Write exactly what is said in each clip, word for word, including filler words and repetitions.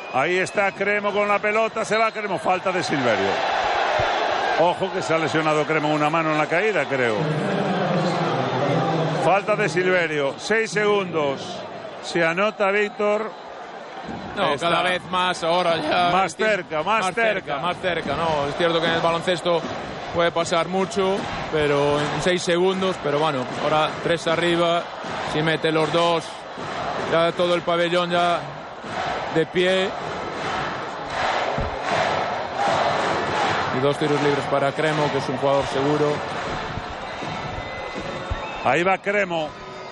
Ahí está Cremo con la pelota, se va Cremo, falta de Silverio. Ojo que se ha lesionado Cremo una mano en la caída, creo. Falta de Silverio, seis segundos. Si anota Víctor... No, está cada vez más ahora ya... Más cerca, más, más cerca. cerca. Más cerca, no. Es cierto que en el baloncesto puede pasar mucho, pero en seis segundos, pero bueno, ahora tres arriba, si mete los dos, ya todo el pabellón ya de pie. Y dos tiros libres para Cremo, que es un jugador seguro. Ahí va Cremo.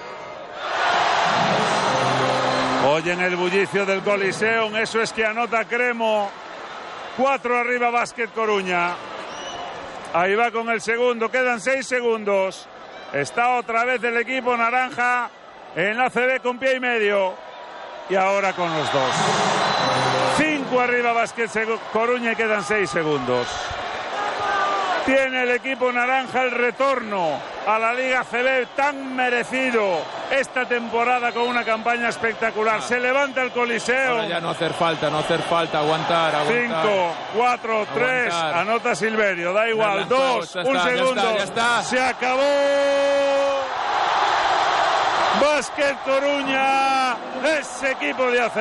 Oyen el bullicio del Coliseum, eso es que anota Cremo. Cuatro arriba Básquet Coruña. Ahí va con el segundo, quedan seis segundos. Está otra vez el equipo naranja en la A C B con pie y medio. Y ahora con los dos. Cinco arriba Básquet Coruña y quedan seis segundos. Tiene el equipo naranja el retorno a la Liga A C B tan merecido esta temporada con una campaña espectacular. Se levanta el Coliseo. Ahora ya no hacer falta, no hacer falta, aguantar, aguantar. Cinco, cuatro, tres, anota Silverio, da igual. Dos, un está, segundo, ya está, ya está. Se acabó. Básquet Coruña, ese equipo de A C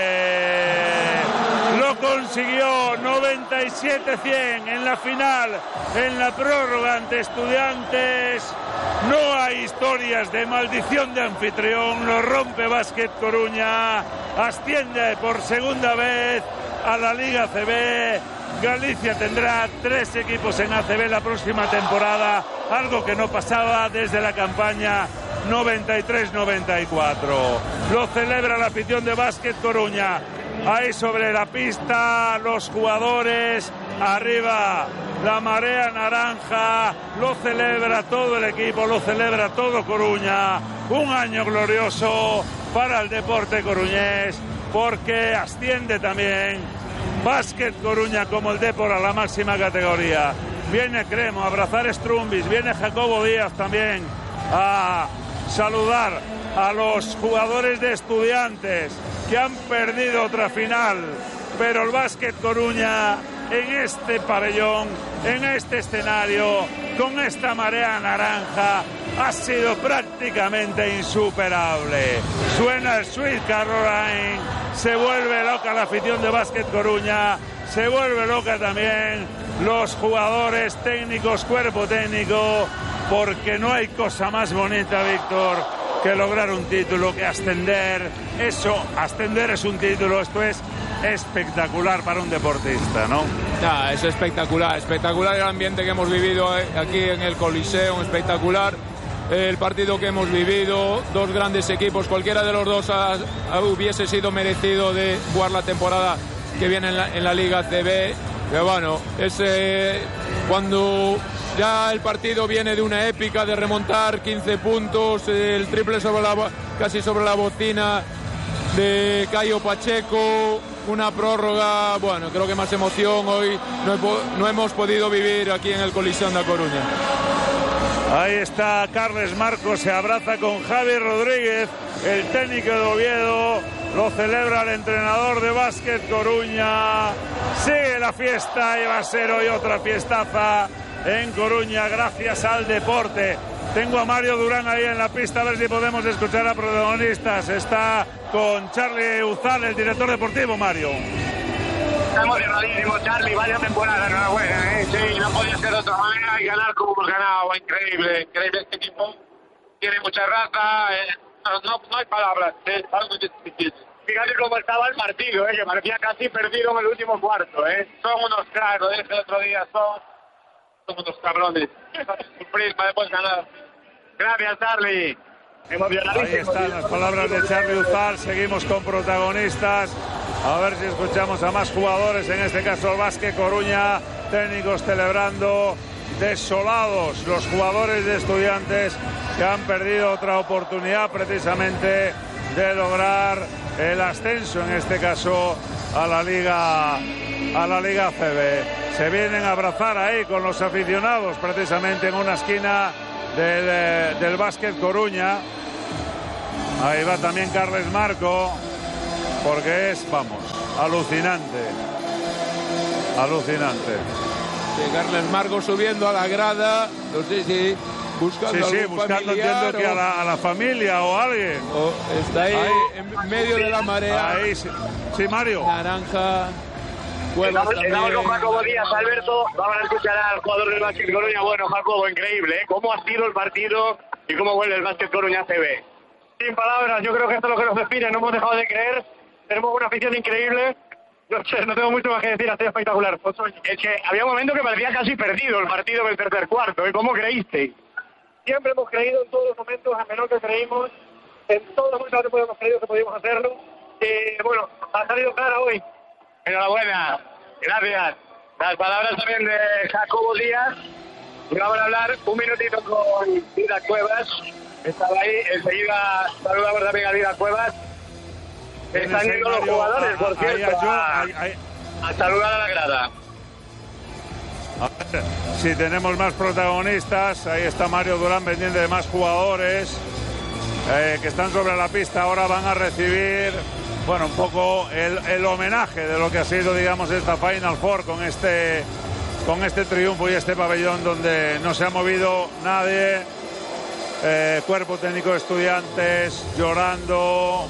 B. Lo consiguió, noventa y siete cien en la final, en la prórroga ante Estudiantes. No hay historias de maldición de anfitrión, lo rompe Básquet Coruña, asciende por segunda vez a la Liga A C B. Galicia tendrá tres equipos en A C B la próxima temporada, algo que no pasaba desde la campaña noventa y tres noventa y cuatro. Lo celebra la afición de Básquet Coruña. Ahí sobre la pista, los jugadores, arriba la marea naranja, lo celebra todo el equipo, lo celebra todo Coruña. Un año glorioso para el deporte coruñés, porque asciende también Básquet Coruña como el Depor a la máxima categoría. Viene Cremo a abrazar Strumbis, viene Jacobo Díaz también a saludar a los jugadores de Estudiantes que han perdido otra final, pero el Básquet Coruña en este pabellón, en este escenario, con esta marea naranja, ha sido prácticamente insuperable. Suena el Sweet Caroline, se vuelve loca la afición de Básquet Coruña, se vuelve loca también los jugadores técnicos, cuerpo técnico, porque no hay cosa más bonita, Víctor, que lograr un título, que ascender. Eso, ascender es un título, esto es espectacular para un deportista, ¿no? Ya, es espectacular, espectacular el ambiente que hemos vivido aquí en el Coliseo, espectacular el partido que hemos vivido, dos grandes equipos, cualquiera de los dos ha, ha, hubiese sido merecido de jugar la temporada que viene en la, en la Liga A C B, pero bueno, es eh, cuando ya el partido viene de una épica de remontar quince puntos, el triple sobre la, casi sobre la bocina de Caio Pacheco, una prórroga, bueno, creo que más emoción hoy no, he, no hemos podido vivir aquí en el Coliseo de Coruña. Ahí está Carles Marcos, se abraza con Javi Rodríguez, el técnico de Oviedo, lo celebra el entrenador de Básquet Coruña, sigue la fiesta y va a ser hoy otra fiestaza en Coruña gracias al deporte. Tengo a Mario Durán ahí en la pista, a ver si podemos escuchar a protagonistas. Está con Charlie Uzal, el director deportivo. Mario. Estamos emocionadísimos, Charlie, vaya temporada, enhorabuena, ¿eh? Sí, no podía ser de otra manera y ganar como hemos ganado, increíble, increíble este equipo, tiene mucha raza, eh, no, no, no hay palabras, es algo difícil. Fíjate cómo estaba el partido, eh, que parecía casi perdido en el último cuarto, eh. Son unos cracks, lo dije el otro día, son, son unos cabrones, sufrir para después ganar. Gracias, Charlie. Ahí están las palabras de Charlie Uzal, seguimos con protagonistas. A ver si escuchamos a más jugadores, en este caso el Básquet Coruña, técnicos celebrando, desolados los jugadores de Estudiantes que han perdido otra oportunidad precisamente de lograr el ascenso, en este caso a la Liga, a la Liga A C B. Se vienen a abrazar ahí con los aficionados precisamente en una esquina del, del Básquet Coruña. Ahí va también Carles Marco. porque es, vamos, alucinante. Alucinante. Sí, Carles Marco subiendo a la grada, no sé si buscando, sí, sí, buscando entiendo o... que a la, a la familia o a alguien. O está ahí, ahí en medio de la marea. Ahí, sí, sí Mario. Naranja. Estamos, estamos con Jacobo Díaz, Alberto. Vamos a escuchar al jugador del Básquet Coruña. Bueno, Jacobo, increíble, ¿eh? ¿Cómo ha sido el partido y cómo vuelve el Básquet Coruña A C B? Sin palabras, yo creo que esto es lo que nos define. No hemos dejado de creer. Tenemos una afición increíble. Yo no tengo mucho más que decir, ha sido espectacular. Es que había un momento que parecía casi perdido el partido del tercer cuarto. ¿Y cómo creíste? Siempre hemos creído en todos los momentos, a menor que creímos, en todos los momentos que hemos creído que podíamos hacerlo. Y bueno, ha salido clara hoy. Enhorabuena, gracias. Las palabras también de Jacobo Díaz. Y vamos a hablar un minutito con Díaz Cuevas. Estaba ahí, enseguida saludamos también a Díaz Cuevas. Están yendo los jugadores, por cierto, a, a saludar a la grada. A ver, si tenemos más protagonistas, ahí está Mario Durán pendiente de más jugadores eh, que están sobre la pista. Ahora van a recibir, bueno, un poco el, el homenaje de lo que ha sido, digamos, esta Final Four con este, con este triunfo y este pabellón donde no se ha movido nadie. Eh, cuerpo técnico de Estudiantes llorando.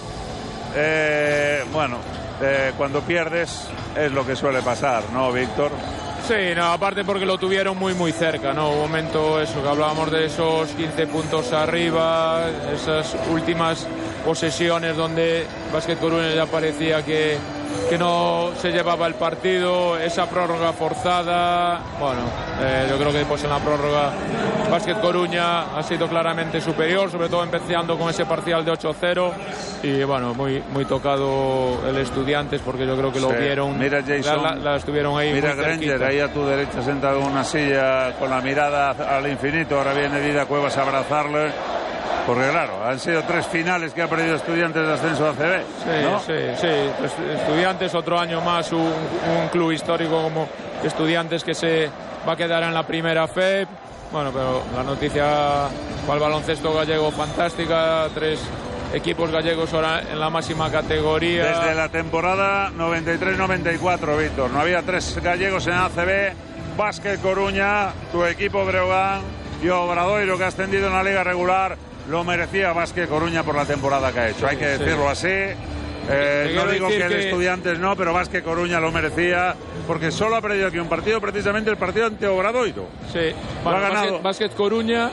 Eh, bueno, eh, cuando pierdes es lo que suele pasar, ¿no, Víctor? Sí, no, aparte porque lo tuvieron muy muy cerca, ¿no? Un momento, eso, que hablábamos de esos quince puntos arriba, esas últimas posesiones donde Básquet Coruña ya parecía que, que no se llevaba el partido, esa prórroga forzada. Bueno, eh, yo creo que después en la prórroga Básquet Coruña ha sido claramente superior, sobre todo empezando con ese parcial de ocho cero. Y bueno, muy muy tocado el Estudiantes porque yo creo que lo sí. vieron. Mira Jason, la, la estuvieron ahí. Mira muy Granger, ahí a tu derecha sentado en una silla con la mirada al infinito. Ahora viene Díaz Cuevas a abrazarle. Porque claro, han sido tres finales que ha perdido Estudiantes de ascenso a A C B. Sí, ¿no? sí, sí. Estudiantes otro año más, un, un club histórico como Estudiantes que se va a quedar en la primera F E P. Bueno, pero la noticia para el baloncesto gallego fantástica. Tres equipos gallegos ahora en la máxima categoría. Desde la temporada noventa y tres noventa y cuatro, Víctor. No había tres gallegos en A C B. Básquet Coruña, tu equipo Breogán y Obradoiro, que ha ascendido en la liga regular. Lo merecía Básquet Coruña por la temporada que ha hecho. Sí, hay que decirlo sí. así. Eh, no digo que el que... Estudiantes no, pero Básquet Coruña lo merecía porque solo ha perdido aquí un partido, precisamente el partido ante Obradoiro. Sí, bueno, ha ganado. Básquet Coruña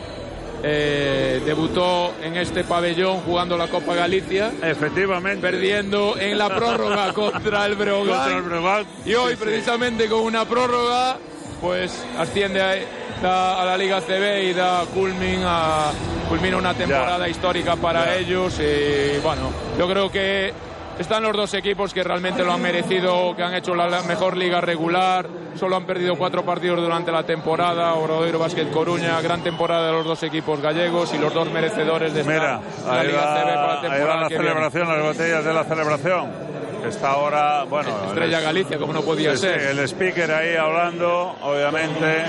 eh, debutó en este pabellón jugando la Copa Galicia. Efectivamente. Perdiendo en la prórroga contra el Breogán. Contra el Breogán. Y hoy, sí, precisamente sí. con una prórroga, pues asciende a, a la Liga C B y da culmin a, culmina una temporada ya. histórica para ya. ellos. Y bueno, yo creo que están los dos equipos que realmente lo han merecido, que han hecho la, la mejor liga regular. Solo han perdido cuatro partidos durante la temporada. Obradoiro, Básquet Coruña, gran temporada de los dos equipos gallegos y los dos merecedores de estar Mira, en la Liga va, C B para la temporada ahí va la que celebración, viene. las botellas de la celebración. Está ahora, bueno, Estrella el, Galicia, como no podía sí, ser. Sí, el speaker ahí hablando, obviamente,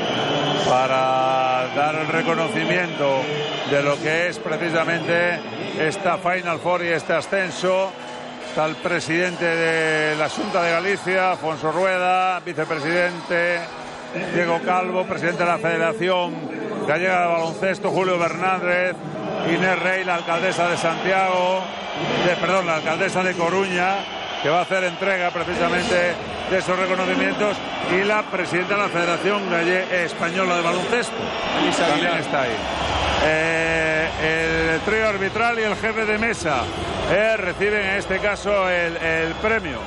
para dar el reconocimiento de lo que es precisamente esta Final Four y este ascenso. Está el presidente de la Xunta de Galicia, Afonso Rueda, vicepresidente Diego Calvo, presidente de la Federación Gallega de Baloncesto, Julio Bernández, Inés Rey, la alcaldesa de Santiago, de, perdón, la alcaldesa de Coruña, que va a hacer entrega precisamente de esos reconocimientos, y la presidenta de la Federación Gallega Española de Baloncesto, Elisa también está ahí. Eh, el trío arbitral y el jefe de mesa eh, reciben en este caso el, el premio.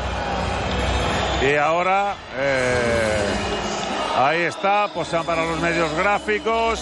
Y ahora eh, ahí está, posan para los medios gráficos.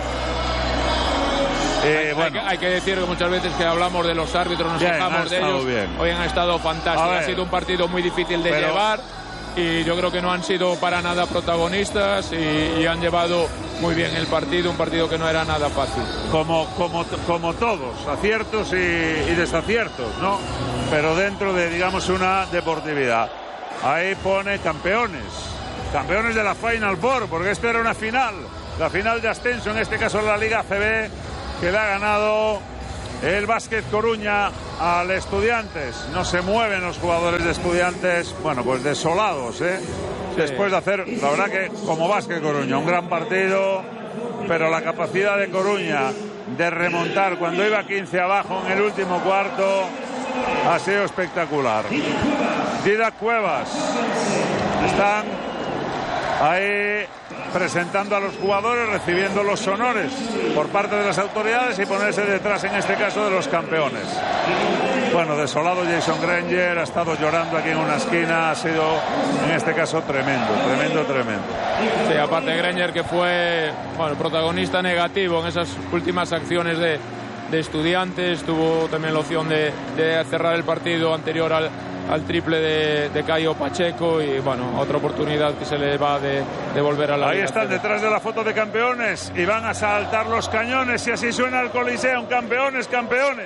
Eh, hay, bueno. hay, que, hay que decir que muchas veces que hablamos de los árbitros nos quejamos de ellos. Bien. Hoy han estado fantásticos. Ha sido un partido muy difícil de Pero... llevar y yo creo que no han sido para nada protagonistas y, y han llevado muy bien el partido, un partido que no era nada fácil. Como, como, como todos, aciertos y, y desaciertos, ¿no? Pero dentro de, digamos, una deportividad. Ahí pone campeones, campeones de la Final Four, porque esto era una final, la final de ascenso, en este caso la Liga C B, que le ha ganado el Básquet Coruña al Estudiantes. No se mueven los jugadores de Estudiantes, bueno, pues desolados, ¿eh? Sí. Después de hacer, la verdad que como Básquet Coruña, un gran partido, pero la capacidad de Coruña de remontar cuando iba quince abajo en el último cuarto ha sido espectacular. Didac Cuevas están ahí presentando a los jugadores, recibiendo los honores por parte de las autoridades y ponerse detrás, en este caso, de los campeones. Bueno, desolado Jason Granger, ha estado llorando aquí en una esquina, ha sido, en este caso, tremendo, tremendo, tremendo. Sí, aparte Granger, que fue, bueno, protagonista negativo en esas últimas acciones de, de Estudiantes, tuvo también la opción de, de cerrar el partido anterior al al triple de, de Caio Pacheco y bueno, otra oportunidad que se le va de, de volver a la Ahí liga. están detrás de la foto de campeones y van a saltar los cañones y así suena el Coliseum. Campeones, campeones.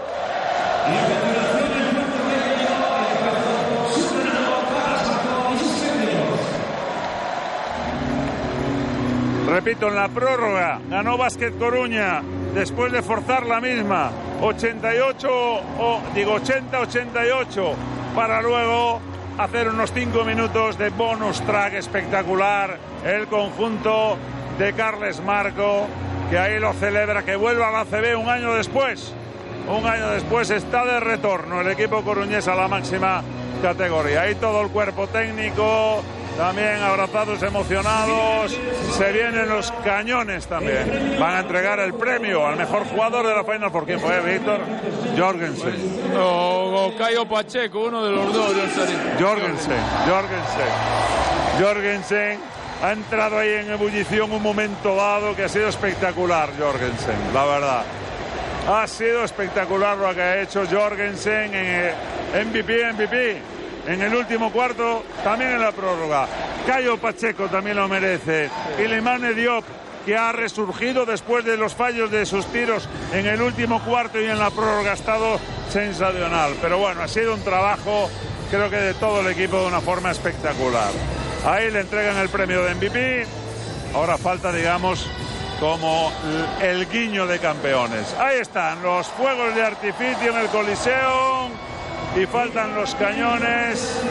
Repito, en la prórroga ganó Básquet Coruña después de forzar la misma, ochenta y ocho, o digo ochenta ochenta y ocho, para luego hacer unos cinco minutos de bonus track espectacular. El conjunto de Carles Marco, que ahí lo celebra, que vuelva a la A C B un año después. Un año después está de retorno el equipo coruñés a la máxima categoría. Ahí todo el cuerpo técnico, también abrazados, emocionados. Se vienen los cañones también. Van a entregar el premio al mejor jugador de la Final Four. ¿Quién fue, Víctor? Jorgensen. O, o Caio Pacheco, uno de los dos. Jorgensen, Jorgensen. Jorgensen ha entrado ahí en ebullición un momento dado que ha sido espectacular, Jorgensen, la verdad. Ha sido espectacular lo que ha hecho Jorgensen en M V P, M V P. En el último cuarto, también en la prórroga. Caio Pacheco también lo merece. Ilimane Diop, que ha resurgido después de los fallos de sus tiros en el último cuarto y en la prórroga, ha estado sensacional. Pero bueno, ha sido un trabajo, creo que de todo el equipo, de una forma espectacular. Ahí le entregan el premio de M V P. Ahora falta, digamos, como el guiño de campeones. Ahí están los fuegos de artificio en el Coliseum. Y faltan los cañones.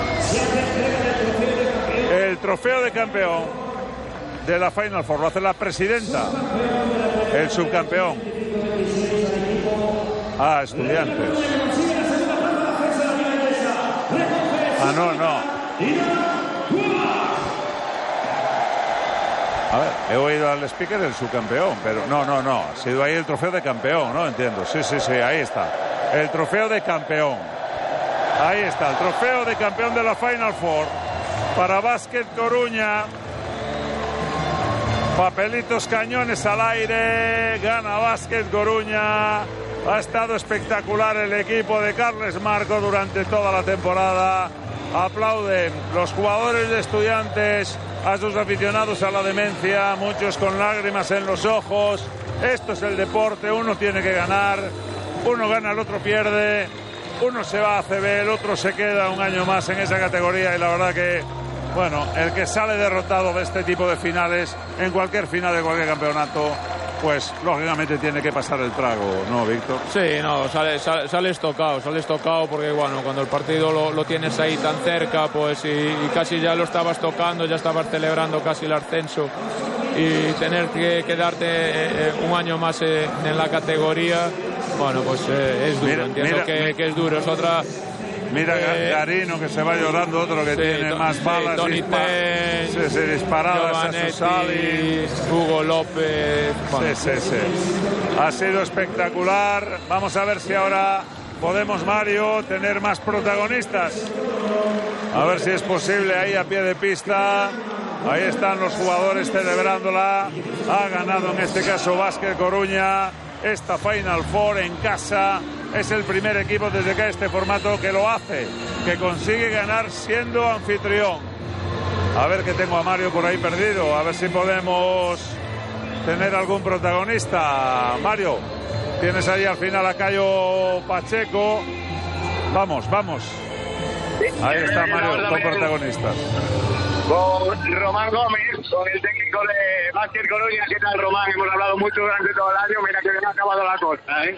El trofeo de campeón de la Final Four lo hace la presidenta. El subcampeón. Ah, Estudiantes. Ah, no, no. A ver, he oído al speaker el subcampeón, pero no, no, no. Ha sido ahí el trofeo de campeón, ¿no? Entiendo. Sí, sí, sí, ahí está. El trofeo de campeón. Ahí está, el trofeo de campeón de la Final Four para Básquet Coruña. Papelitos, cañones al aire. Gana Básquet Coruña. Ha estado espectacular el equipo de Carles Marco durante toda la temporada. Aplauden los jugadores de Estudiantes a sus aficionados a la demencia, muchos con lágrimas en los ojos. Esto es el deporte, uno tiene que ganar. Uno gana, el otro pierde, uno se va a A C B, el otro se queda un año más en esa categoría y la verdad que, bueno, el que sale derrotado de este tipo de finales, en cualquier final de cualquier campeonato, pues lógicamente tiene que pasar el trago, ¿no, Víctor? Sí, no, sales, sales, sales tocado, sales tocado porque, bueno, cuando el partido lo, lo tienes ahí tan cerca, pues y, y casi ya lo estabas tocando, ya estabas celebrando casi el ascenso y tener que quedarte eh, un año más eh, en la categoría, bueno, pues eh, es duro, mira, entiendo mira, que, que es duro, es otra... Mira eh, Garino, que se va llorando, otro que sí, tiene más sí, balas Tony dispar Ten, sí, sí, disparadas a su sali. Hugo López, bueno. sí, sí, sí. Ha sido espectacular. Vamos a ver si ahora podemos, Mario, tener más protagonistas. A ver si es posible ahí a pie de pista. Ahí están los jugadores celebrándola. Ha ganado en este caso Básquet Coruña esta Final Four en casa. Es el primer equipo desde que este formato que lo hace, que consigue ganar siendo anfitrión. A ver, que tengo a Mario por ahí perdido, a ver si podemos tener algún protagonista. Mario, tienes ahí al final a Caio Pacheco. Vamos, vamos. Ahí está Mario, con protagonistas. Con Román Gómez, con el técnico de Básquet Coruña. ¿Qué tal, Román? Hemos hablado mucho durante todo el año. Mira que bien ha acabado la cosa, ¿eh?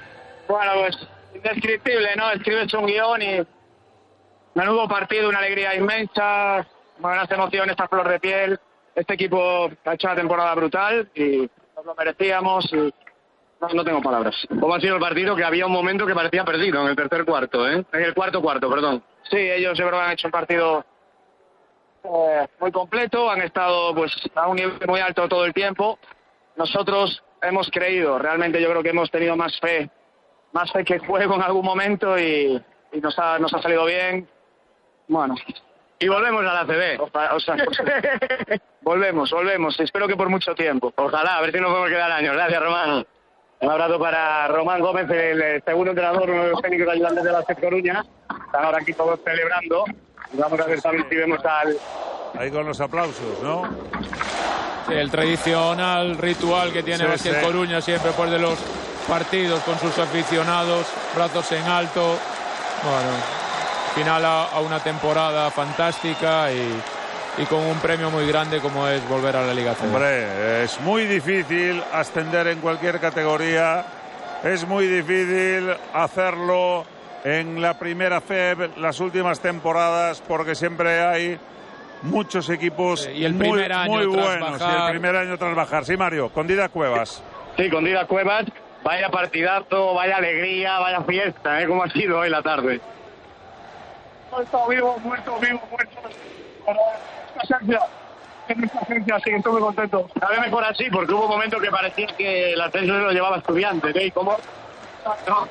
Bueno, pues indescriptible, ¿no? Escribes un guión y menudo partido, una alegría inmensa, buenas emociones a flor de piel. Este equipo ha hecho una temporada brutal y nos lo merecíamos y no, no tengo palabras. ¿Cómo ha sido el partido? Que había un momento que parecía perdido en el tercer cuarto, ¿eh? En el cuarto cuarto, perdón. Sí, ellos yo creo que han hecho un partido eh, muy completo, han estado pues a un nivel muy alto todo el tiempo. Nosotros hemos creído, realmente yo creo que hemos tenido más fe, más fe que juego en algún momento y, y nos, ha, nos ha salido bien. Bueno, y volvemos a la C B. O, o sea, pues, volvemos, volvemos. Espero que por mucho tiempo. Ojalá, a ver si nos podemos quedar años. Gracias, Román. Un abrazo para Román Gómez, el segundo entrenador, uno de los técnicos ayudantes de la C E P Coruña. Están ahora aquí todos celebrando. Y vamos a ver también si vemos al... Ahí con los aplausos, ¿no? Sí, el tradicional ritual que tiene Sí, Básquet sí. Coruña siempre después de los partidos con sus aficionados, brazos en alto. Bueno, final a, a una temporada fantástica y, y con un premio muy grande como es volver a la Liga C B. Hombre, es muy difícil ascender en cualquier categoría, es muy difícil hacerlo en la primera F E B las últimas temporadas porque siempre hay muchos equipos Sí, y el muy, primer año muy tras buenos bajar. y el primer año tras bajar. Sí, Mario, con Didac Cuevas. Sí, con Didac Cuevas. Vaya partidazo, vaya alegría, vaya fiesta, ¿eh? Como ha sido hoy la tarde. Muerto vivo, muerto vivo, muerto. Pero esta esencia, es nuestra esencia, así que estoy muy contento. A ver, mejor así, porque hubo momentos que parecía que el ascenso se lo llevaba Estudiantes, ¿eh? ¿Y cómo? No.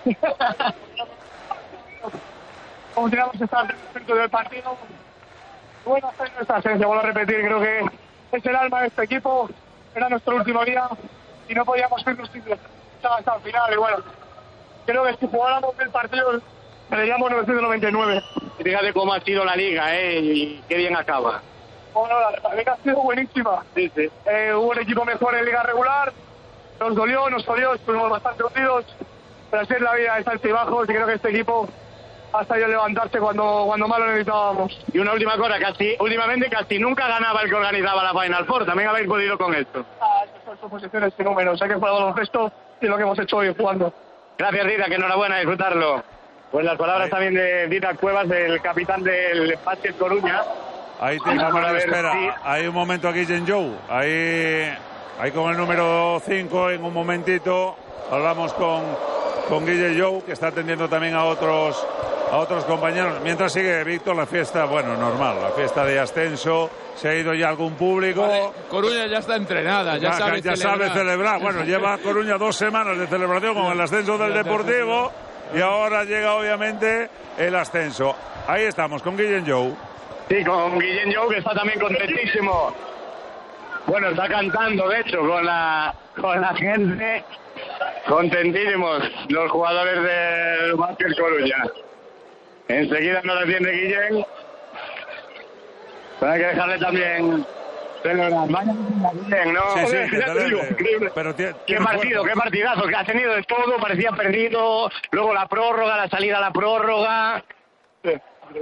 Como teníamos que estar dentro del partido, bueno, esta es nuestra esencia, vuelvo a repetir, creo que es el alma de este equipo, era nuestro último día y no podíamos irnos sin luchar hasta el final. Y bueno, creo que si jugáramos el partido, pelearíamos novecientos noventa y nueve. Y fíjate cómo ha sido la liga, ¿eh? Y qué bien acaba. Bueno, la, la liga ha sido buenísima. Sí, sí. Eh, hubo un equipo mejor en liga regular, nos dolió, nos dolió, estuvimos bastante hundidos, pero así es la vida, es altos y bajos y creo que este equipo ha sabido levantarse cuando, cuando más lo necesitábamos. Y una última cosa, casi, últimamente casi nunca ganaba el que organizaba la Final Four. También habéis podido con esto. Ah, estas son suposiciones y números, hay que jugar baloncesto y lo que hemos hecho hoy jugando. Gracias, Didac, que enhorabuena, a disfrutarlo. Pues las palabras Ahí. también de Didac Cuevas, el capitán del Básquet Coruña. Ahí tienes, Vamos a Mario, ver espera. si- Hay un momento aquí, Jen Joe. Ahí, ahí con el número cinco, en un momentito, hablamos con, con Guille Joe, que está atendiendo también a otros, a otros compañeros. Mientras sigue, Víctor, la fiesta, bueno, normal, la fiesta de ascenso. Se ha ido ya algún público. Vale, Coruña ya está entrenada, ya, Ya, sabe ya celebrar. sabe celebrar. Bueno, lleva Coruña dos semanas de celebración con el ascenso del Deportivo y ahora llega obviamente el ascenso. Ahí estamos con Guillem Joe. Sí, con Guillem Joe, que está también contentísimo. Bueno, está cantando, de hecho, con la, con la gente. Contentísimos los jugadores del Básquet Coruña. Enseguida nos atiende Guillem. Pero hay que dejarle también celebrar. Vaya bien, ¿no? Sí, sí, Joder, que ya te digo, celebre. increíble. Pero tie- Qué tiene partido, fuerza. qué partidazo, que ha tenido de todo, parecía perdido, luego la prórroga, la salida a la prórroga. Sí.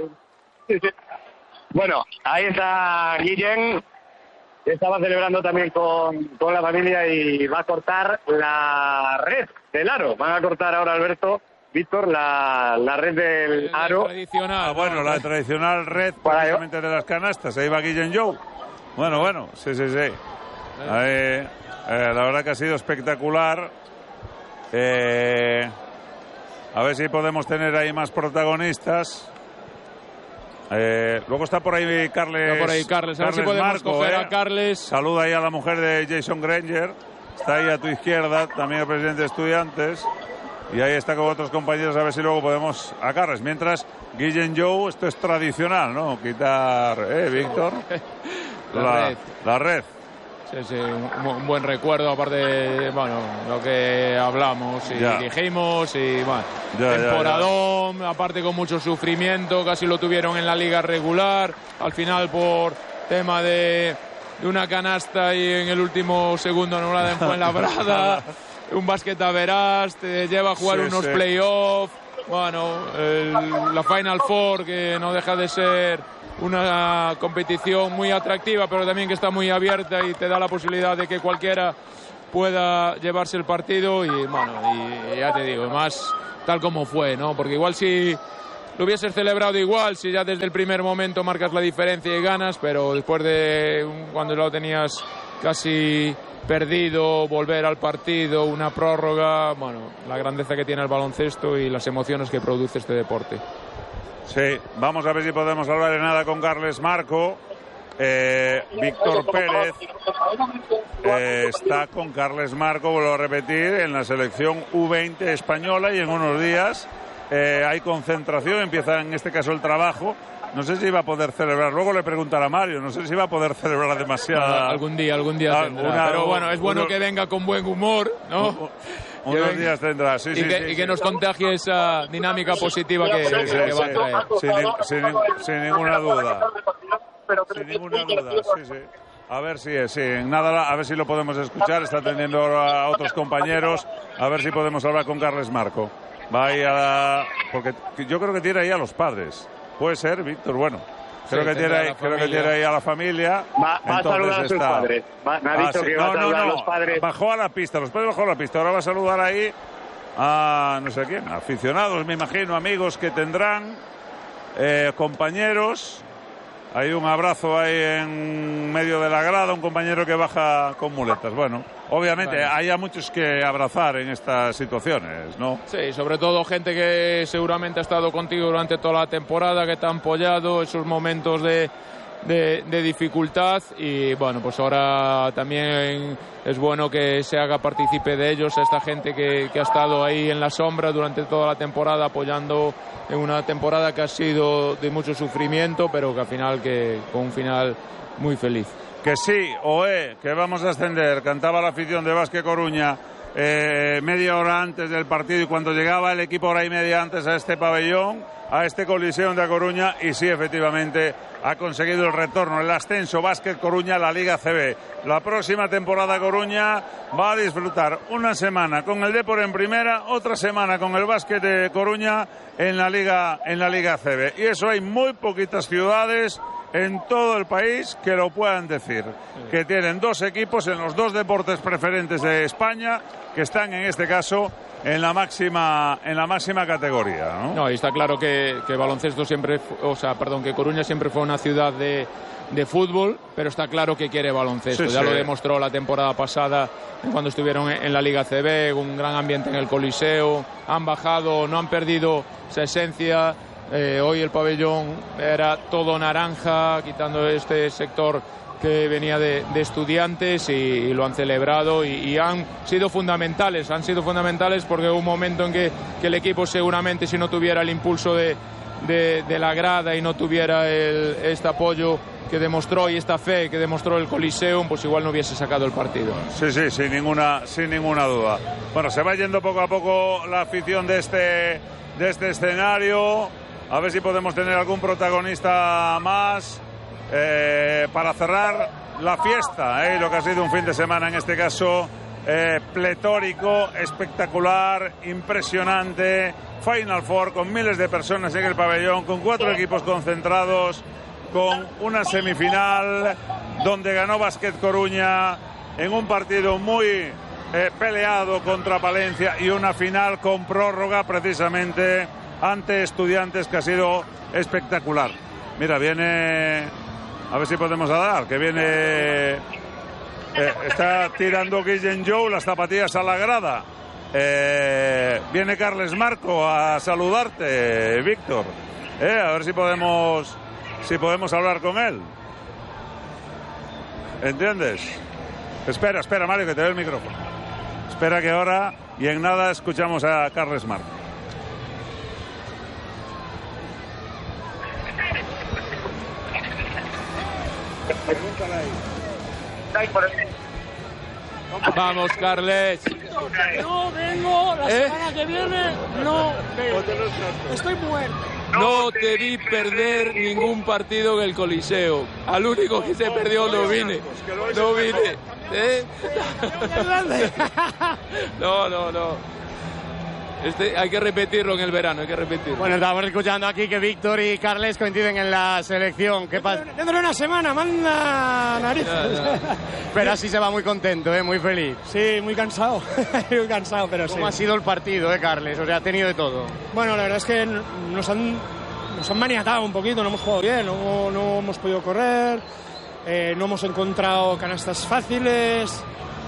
Sí, sí. Bueno, ahí está Guillem, que estaba celebrando también con, con la familia y va a cortar la red del aro. Van a cortar ahora, Alberto, Víctor, la, la red del El aro. tradicional. Ah, bueno, la tradicional red Para precisamente de las canastas. Ahí va Guillem Joe. Bueno, bueno, sí, sí, sí. Ahí, eh, la verdad que ha sido espectacular. Eh, a ver si podemos tener ahí más protagonistas. Eh, luego está por ahí Carles. Está por ahí Carles, a ver si podemos Marco, coger eh. a Carles. Saluda ahí a la mujer de Jason Granger. Está ahí a tu izquierda, también el presidente de Estudiantes. Y ahí está con otros compañeros, a ver si luego podemos a Carles. Mientras, Guillem Joe, esto es tradicional, ¿no? Quitar, ¿eh, Víctor? La la, red. la red. Sí, sí, un, un buen recuerdo, aparte de, bueno, lo que hablamos y Ya. dijimos, y bueno, Ya, ya, temporadón, aparte con mucho sufrimiento, casi lo tuvieron en la liga regular, al final por tema de, de una canasta y en el último segundo anulada en Fuenlabrada, un básquet a verás, te lleva a jugar Sí, unos sí. playoffs, bueno, el- la Final Four, que no deja de ser una competición muy atractiva, pero también que está muy abierta y te da la posibilidad de que cualquiera pueda llevarse el partido y bueno, y ya te digo, más tal como fue, ¿no? Porque igual si lo hubieses celebrado igual, si ya desde el primer momento marcas la diferencia y ganas, pero después de cuando lo tenías casi perdido, volver al partido, una prórroga, bueno, la grandeza que tiene el baloncesto y las emociones que produce este deporte. Sí, vamos a ver si podemos hablar de nada con Carles Marco. Eh, Víctor Pérez eh, está con Carles Marco, vuelvo a repetir, en la selección U veinte española, y en unos días eh, hay concentración, empieza en este caso el trabajo. No sé si iba a poder celebrar, luego le preguntará a Mario, no sé si iba a poder celebrar demasiada... Ah, algún día, algún día tendrá, una, pero bueno, es bueno uno, que venga con buen humor, ¿no? Un, unos días tendrá, sí, y sí, que, sí, y sí. que nos contagie esa dinámica positiva que, sí, que, sí, que va sí. a traer. Sin, sin, sin ninguna duda. Sin ninguna duda, sí, sí. A ver si sí, nada, a ver si lo podemos escuchar. Está atendiendo a otros compañeros. A ver si podemos hablar con Carles Marco. Va ahí a, porque yo creo que tiene ahí a los padres. Puede ser, Víctor. Bueno, creo sí, que tiene ahí, creo que tiene ahí a la familia. Va, va a saludar a sus está... padres. Va, me ha dicho ah, sí. que va no, a saludar no, no. a los padres. Bajó a la pista. Los padres bajó a la pista. Ahora va a saludar ahí a no sé quién, aficionados, me imagino, amigos que tendrán, eh, compañeros. Hay un abrazo ahí en medio de la grada, un compañero que baja con muletas. Bueno, obviamente vale. Hay a muchos que abrazar en estas situaciones, ¿no? Sí, sobre todo gente que seguramente ha estado contigo durante toda la temporada, que te han apoyado esos momentos de, de, de dificultad, y bueno, pues ahora también es bueno que se haga partícipe de ellos a esta gente que, que ha estado ahí en la sombra durante toda la temporada apoyando en una temporada que ha sido de mucho sufrimiento, pero que al final, que con un final muy feliz. Que sí, oe, que vamos a ascender, cantaba la afición de Básquet Coruña eh, media hora antes del partido, y cuando llegaba el equipo hora y media antes a este pabellón, a este Coliseum de A Coruña, y sí, efectivamente, ha conseguido el retorno, el ascenso Básquet Coruña a la Liga A C B. La próxima temporada Coruña va a disfrutar una semana con el Depor en primera, otra semana con el Básquet de Coruña en la Liga, en la Liga A C B. Y eso hay muy poquitas ciudades en todo el país que lo puedan decir, que tienen dos equipos en los dos deportes preferentes de España, que están en este caso en la máxima en la máxima categoría, ¿no? No, y está claro que, que baloncesto siempre, o sea, perdón, que Coruña siempre fue una ciudad de, de fútbol, pero está claro que quiere baloncesto. Sí, ya sí. Lo demostró la temporada pasada cuando estuvieron en la Liga A C B, un gran ambiente en el Coliseo, han bajado, no han perdido esa esencia. Eh, hoy el pabellón era todo naranja, quitando este sector que venía de, de estudiantes, y, y lo han celebrado y, y han sido fundamentales, han sido fundamentales porque hubo un momento en que, que el equipo seguramente, si no tuviera el impulso de, de, de la grada y no tuviera el, este apoyo que demostró y esta fe que demostró el Coliseum, pues igual no hubiese sacado el partido. Sí, sí, sin ninguna, sin ninguna duda. Bueno, se va yendo poco a poco la afición de este, de este escenario. A ver si podemos tener algún protagonista más eh, para cerrar la fiesta, eh, lo que ha sido un fin de semana en este caso eh, pletórico, espectacular, impresionante. Final Four con miles de personas en el pabellón, con cuatro equipos concentrados, con una semifinal donde ganó Básquet Coruña en un partido muy eh, peleado contra Palencia, y una final con prórroga precisamente ante Estudiantes, que ha sido espectacular. Mira, viene, a ver si podemos dar, que viene, eh, está tirando Guillén Jou las zapatillas a la grada. Eh, viene Carles Marco a saludarte, Víctor. Eh, a ver si podemos, si podemos hablar con él. ¿Entiendes? Espera, espera, Mario, que te doy el micrófono. Espera que ahora, y en nada, escuchamos a Carles Marco. Vamos, Carles. No vengo la ¿Eh? semana que viene, no vengo. Estoy muerto. No te vi perder ningún partido en el Coliseo. Al único que se perdió no vine. No vine. ¿Eh? No, no, no. este hay que repetirlo en el verano, hay que repetirlo. Bueno, estamos escuchando aquí que Víctor y Carles coinciden en la selección. ¿Qué pasa? Dentro de una semana, manda narices. Ya, ya. Pero así se va muy contento, ¿eh? Muy feliz. Sí, muy cansado, muy cansado, pero sí. ¿Cómo ha sido el partido, eh, Carles? O sea, ha tenido de todo. Bueno, la verdad es que nos han, nos han maniatado un poquito, no hemos jugado bien, no, no hemos podido correr, eh, no hemos encontrado canastas fáciles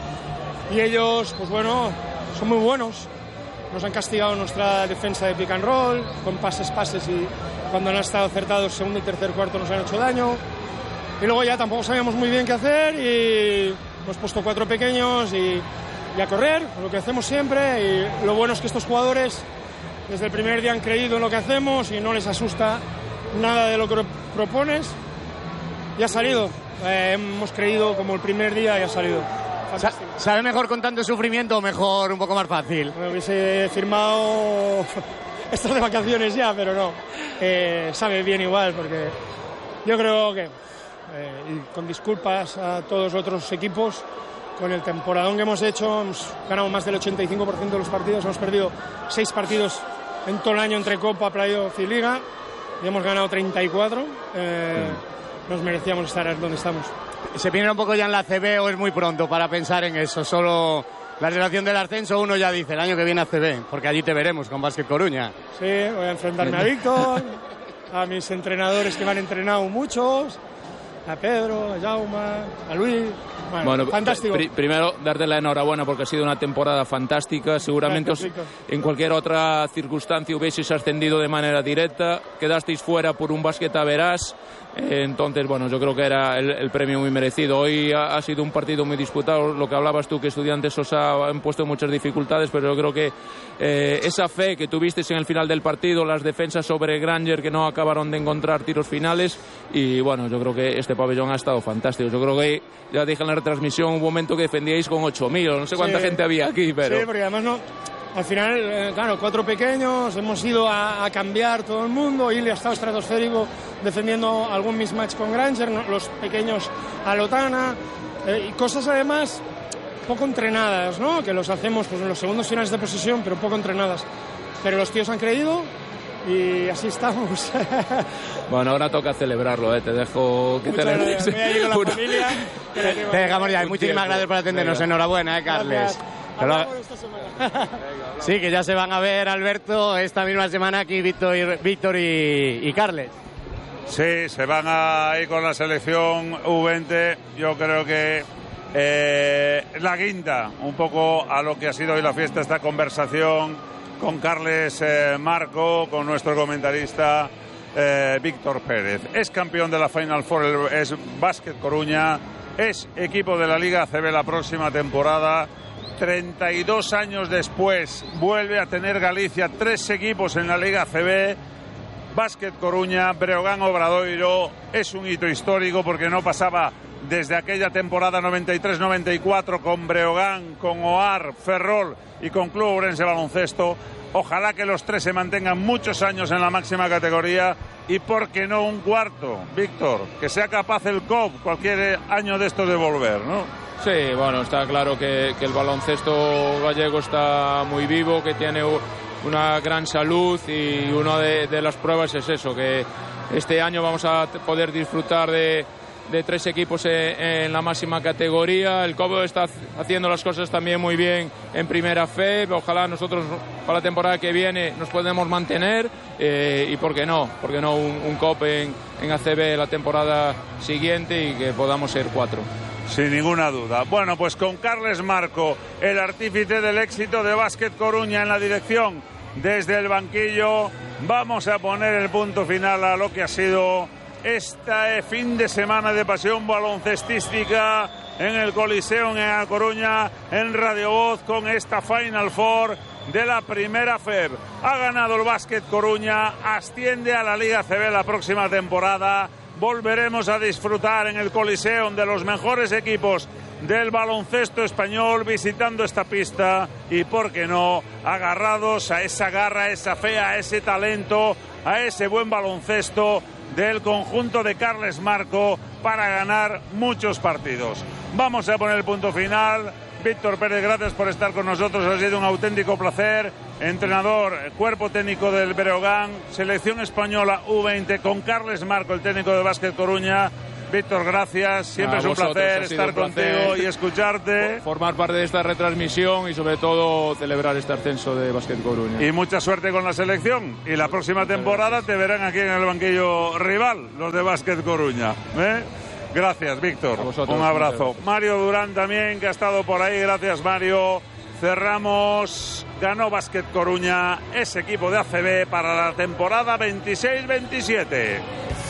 y ellos, pues bueno, son muy buenos. Nos han castigado nuestra defensa de pick and roll, con pases, pases y cuando han estado acertados segundo y tercer cuarto nos han hecho daño. Y luego ya tampoco sabíamos muy bien qué hacer y hemos puesto cuatro pequeños y, y a correr, lo que hacemos siempre. Y lo bueno es que estos jugadores desde el primer día han creído en lo que hacemos y no les asusta nada de lo que propones. Y ha salido. Eh, hemos creído como el primer día y ha salido. Fantástico. ¿Sabe mejor con tanto sufrimiento o mejor un poco más fácil? Me hubiese firmado estos de vacaciones ya, pero no. Eh, sabe bien igual, porque yo creo que, eh, y con disculpas a todos los otros equipos, con el temporadón que hemos hecho, hemos ganado más del ochenta y cinco por ciento de los partidos, hemos perdido seis partidos en todo el año entre Copa, Playoff y Liga, y hemos ganado treinta y cuatro. Eh, nos merecíamos estar donde estamos. ¿Se piensa un poco ya en la C B o es muy pronto para pensar en eso? Solo la relación del ascenso, uno ya dice el año que viene a C B, porque allí te veremos con Básquet Coruña. Sí, voy a enfrentarme a Víctor, a mis entrenadores que me han entrenado muchos, a Pedro, a Jauma, a Luis. Bueno, bueno, fantástico. Pr primero, darte la enhorabuena porque ha sido una temporada fantástica. Seguramente os, en cualquier otra circunstancia hubieseis ascendido de manera directa. Quedasteis fuera por un Básquet Averás. Eh, entonces, bueno, yo creo que era el, el premio muy merecido. Hoy ha, ha sido un partido muy disputado. Lo que hablabas tú, que Estudiantes os ha, han puesto muchas dificultades, pero yo creo que eh, esa fe que tuvisteis en el final del partido, las defensas sobre Granger que no acabaron de encontrar tiros finales, y bueno, yo creo que este pabellón ha estado fantástico. Yo creo que, ya dije en la retransmisión, un momento que defendíais con ocho mil, no sé cuánta sí, gente había aquí, pero... Sí, porque además no... Al final, eh, claro, cuatro pequeños, hemos ido a, a cambiar todo el mundo, Ili ha estado estratosférico defendiendo algún mismatch con Granger, ¿no? Los pequeños a Lotana, eh, y cosas además poco entrenadas, ¿no? Que los hacemos pues, en los segundos finales de posesión, pero poco entrenadas. Pero los tíos han creído y así estamos. Bueno, ahora toca celebrarlo, ¿eh? Te dejo que celebres. Te Te dejamos ya. Muchísimas gracias por atendernos. Venga. Enhorabuena, ¿eh, Carles? Sí, que ya se van a ver, Alberto, esta misma semana aquí Víctor y, Víctor y, y Carles. Sí, se van a ir con la selección U veinte. Yo creo que eh, la guinda un poco a lo que ha sido hoy la fiesta, esta conversación con Carles eh, Marco, con nuestro comentarista eh, Víctor Pérez. Es campeón de la Final Four, es Básquet Coruña, es equipo de la Liga A C B la próxima temporada. treinta y dos años después vuelve a tener Galicia tres equipos en la Liga A C B. Básquet Coruña, Breogán Obradoiro, es un hito histórico porque no pasaba desde aquella temporada noventa y tres noventa y cuatro con Breogán, con O A R, Ferrol y con Club Ourense Baloncesto. Ojalá que los tres se mantengan muchos años en la máxima categoría y por qué no un cuarto, Víctor, que sea capaz el C O B cualquier año de esto de volver, ¿no? Sí, bueno, está claro que, que el baloncesto gallego está muy vivo, que tiene una gran salud y una de, de las pruebas es eso, que este año vamos a poder disfrutar de, de tres equipos en, en la máxima categoría. El Cobo está haciendo las cosas también muy bien en primera fe. Ojalá nosotros para la temporada que viene nos podemos mantener eh, y por qué no, por qué no un, un C O P en, en A C B la temporada siguiente y que podamos ser cuatro. Sin ninguna duda. Bueno, pues con Carles Marco, el artífice del éxito de Básquet Coruña en la dirección desde el banquillo, vamos a poner el punto final a lo que ha sido este fin de semana de pasión baloncestística en el Coliseo en A Coruña, en Radio Voz, con esta Final Four de la primera F E B. Ha ganado el Básquet Coruña, asciende a la Liga A C B la próxima temporada. Volveremos a disfrutar en el Coliseo de los mejores equipos del baloncesto español visitando esta pista y, por qué no, agarrados a esa garra, a esa fe, a ese talento, a ese buen baloncesto del conjunto de Carles Marco para ganar muchos partidos. Vamos a poner el punto final Víctor Pérez, gracias por estar con nosotros, ha sido un auténtico placer. Entrenador, cuerpo técnico del Breogán, selección española U veinte con Carles Marco, el técnico de Básquet Coruña. Víctor, gracias, siempre a es un vosotros, placer ha sido estar un placer contigo y escucharte. Formar parte de esta retransmisión y sobre todo celebrar este ascenso de Básquet Coruña. Y mucha suerte con la selección. Y la próxima temporada te verán aquí en el banquillo rival, los de Básquet Coruña. ¿Eh? Gracias, Víctor. Un abrazo. Mario Durán también, que ha estado por ahí. Gracias, Mario. Cerramos. Ganó Básquet Coruña, ese equipo de A C B para la temporada veintiséis veintisiete.